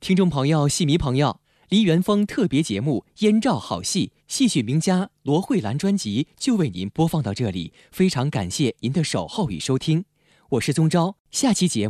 听众朋友、戏迷朋友，梨园风特别节目《燕赵好戏》，戏曲名家罗慧兰专辑就为您播放到这里，非常感谢您的守候与收听，我是宗昭，下期节目